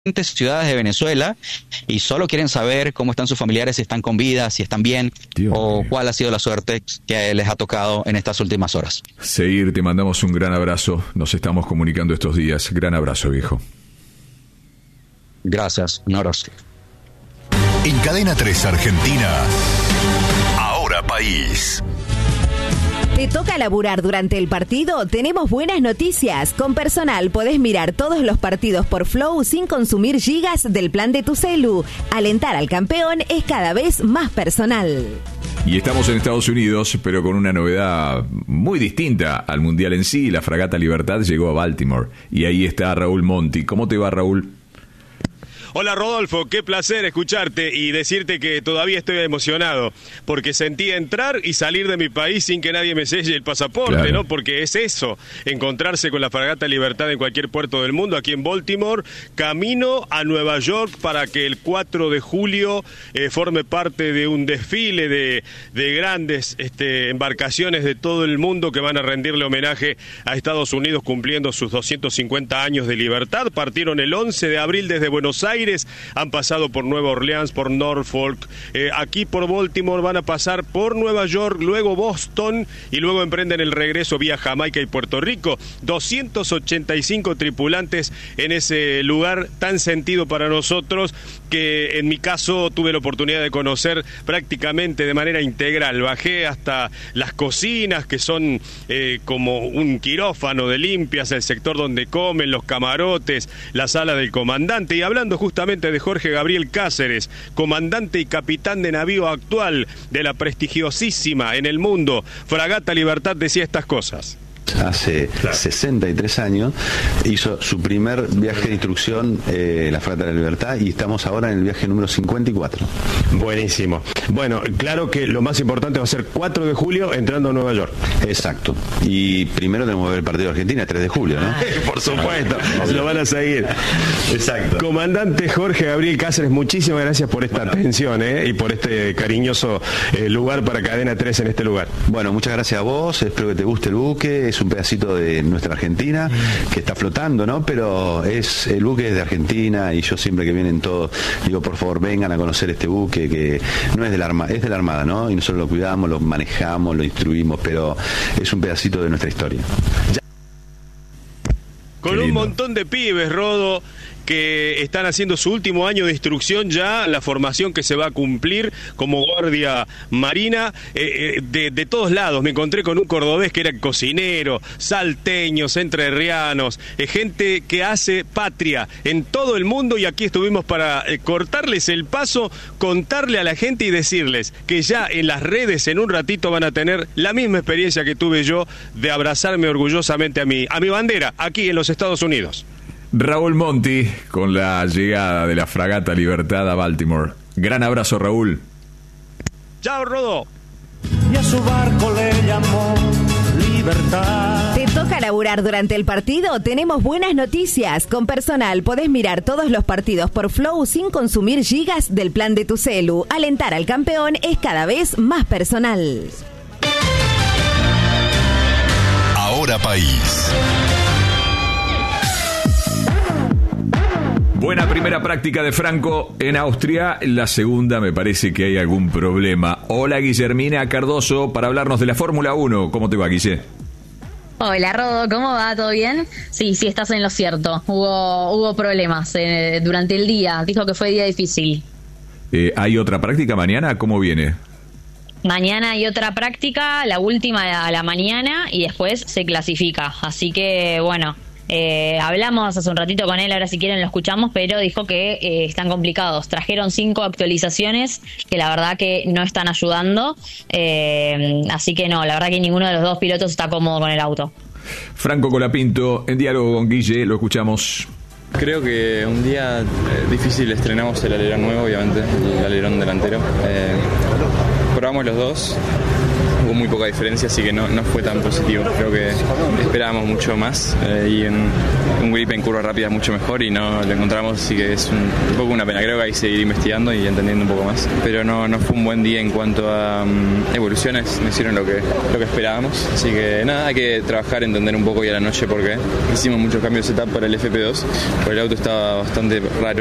ciudades de Venezuela y solo quieren saber cómo están sus familiares, si están con vida, si están bien, Dios o mío. cuál ha sido la suerte que les ha tocado en estas últimas horas. Seir, te mandamos un gran abrazo. Nos estamos comunicando estos días. Gran abrazo, viejo. Gracias, un abrazo. En Cadena 3 Argentina, Ahora País. ¿Te toca laburar durante el partido? Tenemos buenas noticias. Con Personal podés mirar todos los partidos por Flow sin consumir gigas del plan de tu celu. Alentar al campeón es cada vez más personal. Y estamos en Estados Unidos, pero con una novedad muy distinta al Mundial en sí. La Fragata Libertad llegó a Baltimore. Y ahí está Raúl Monti. ¿Cómo te va, Raúl? Hola Rodolfo, qué placer escucharte y decirte que todavía estoy emocionado, porque sentí entrar y salir de mi país sin que nadie me selle el pasaporte, Claro. ¿no? Porque es eso, encontrarse con la Fragata Libertad en cualquier puerto del mundo, aquí en Baltimore, camino a Nueva York para que el 4 de julio forme parte de un desfile de grandes embarcaciones de todo el mundo que van a rendirle homenaje a Estados Unidos cumpliendo sus 250 años de libertad. Partieron el 11 de abril desde Buenos Aires, han pasado por Nueva Orleans, por Norfolk, aquí por Baltimore, van a pasar por Nueva York, luego Boston y luego emprenden el regreso vía Jamaica y Puerto Rico. 285 tripulantes en ese lugar tan sentido para nosotros, que en mi caso tuve la oportunidad de conocer prácticamente de manera integral. Bajé hasta las cocinas, que son como un quirófano de limpias, el sector donde comen, los camarotes, la sala del comandante, y hablando justamente de Jorge Gabriel Cáceres, comandante y capitán de navío actual de la prestigiosísima en el mundo Fragata Libertad, decía estas cosas. Hace 63 años hizo su primer viaje de instrucción, la Fragata de la Libertad, y estamos ahora en el viaje número 54. Buenísimo. Bueno, claro que lo más importante va a ser 4 de julio entrando a Nueva York. Exacto. Y primero tenemos que ver el partido de Argentina, 3 de julio, ¿no? Por supuesto, lo van a seguir. Exacto. Comandante Jorge Gabriel Cáceres, muchísimas gracias por esta atención y por este cariñoso lugar para Cadena 3 en este lugar. Bueno, muchas gracias a vos, espero que te guste el buque, es un pedacito de nuestra Argentina que está flotando, ¿no? Pero el buque es de Argentina y yo siempre que vienen todos digo, por favor, vengan a conocer este buque que no es de la Armada, es de la Armada, ¿no? Y nosotros lo cuidamos, lo manejamos, lo instruimos, pero es un pedacito de nuestra historia. Con un montón de pibes, Rodo, que están haciendo su último año de instrucción ya, la formación que se va a cumplir como guardia marina, de todos lados. Me encontré con un cordobés que era cocinero, salteños, entrerrianos, gente que hace patria en todo el mundo, y aquí estuvimos para cortarles el paso, contarle a la gente y decirles que ya en las redes en un ratito van a tener la misma experiencia que tuve yo de abrazarme orgullosamente a mi bandera aquí en los Estados Unidos. Raúl Monti, con la llegada de la Fragata Libertad a Baltimore. Gran abrazo, Raúl. ¡Chao, Rodo! Y a su barco le llamó Libertad. ¿Te toca laburar durante el partido? Tenemos buenas noticias. Con Personal podés mirar todos los partidos por Flow sin consumir gigas del plan de tu celu. Alentar al campeón es cada vez más personal. Ahora País. Buena primera práctica de Franco en Austria. La segunda me parece que hay algún problema. Hola, Guillermina Cardoso, para hablarnos de la Fórmula 1. ¿Cómo te va, Guille? Hola, Rodo, ¿cómo va? ¿Todo bien? Sí, estás en lo cierto. Hubo problemas durante el día. Dijo que fue día difícil. ¿Hay otra práctica mañana? ¿Cómo viene? Mañana hay otra práctica, la última a la mañana, y después se clasifica. Así que, bueno... hablamos hace un ratito con él, ahora si quieren lo escuchamos, pero dijo que están complicados. Trajeron 5 actualizaciones que la verdad que no están ayudando, así que no, la verdad que ninguno de los dos pilotos está cómodo con el auto. Franco Colapinto, en diálogo con Guille, lo escuchamos. Creo que un día difícil, estrenamos el alerón nuevo, obviamente, el alerón delantero. Probamos los dos hubo muy poca diferencia, así que no fue tan positivo. Creo que esperábamos mucho más y en un grip en curva rápida mucho mejor y no lo encontramos, así que es un poco una pena. Creo que hay que seguir investigando y entendiendo un poco más, pero no fue un buen día en cuanto a evoluciones, no hicieron lo que esperábamos, así que nada, hay que trabajar, entender un poco y a la noche porque hicimos muchos cambios de setup para el FP2, porque el auto estaba bastante raro